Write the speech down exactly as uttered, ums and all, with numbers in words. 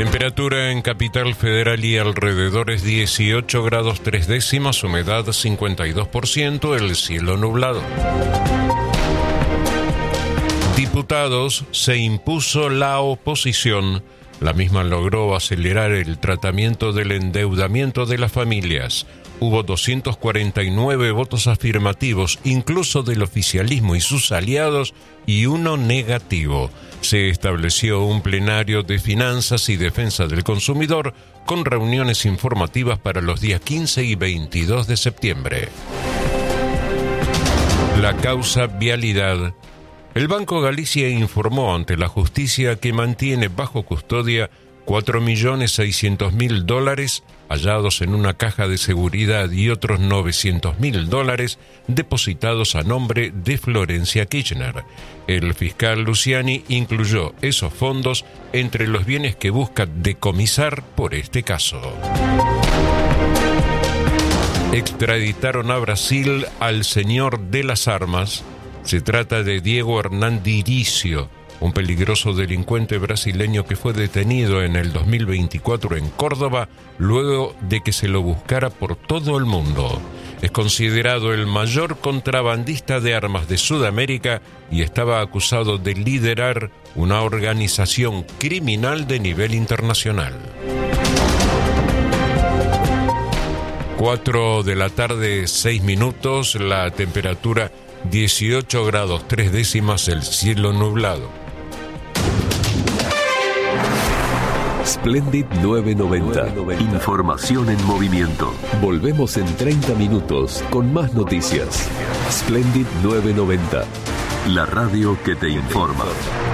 Temperatura en Capital Federal y alrededores dieciocho grados tres décimas, humedad cincuenta y dos por ciento, el cielo nublado. Diputados, se impuso la oposición. La misma logró acelerar el tratamiento del endeudamiento de las familias. Hubo doscientos cuarenta y nueve votos afirmativos, incluso del oficialismo y sus aliados, y uno negativo. Se estableció un plenario de finanzas y defensa del consumidor con reuniones informativas para los días quince y veintidós de septiembre. La causa vialidad. El Banco Galicia informó ante la justicia que mantiene bajo custodia cuatro millones seiscientos mil dólares hallados en una caja de seguridad y otros novecientos mil dólares depositados a nombre de Florencia Kirchner. El fiscal Luciani incluyó esos fondos entre los bienes que busca decomisar por este caso. Extraditaron a Brasil al señor de las armas. Se trata de Diego Hernán Diricio, un peligroso delincuente brasileño que fue detenido en el dos mil veinticuatro en Córdoba luego de que se lo buscara por todo el mundo. Es considerado el mayor contrabandista de armas de Sudamérica y estaba acusado de liderar una organización criminal de nivel internacional. Cuatro de la tarde, seis minutos, la temperatura dieciocho grados tres décimas, el cielo nublado. Splendid novecientos noventa. Información en movimiento. Volvemos en treinta minutos con más noticias. Splendid novecientos noventa. La radio que te informa.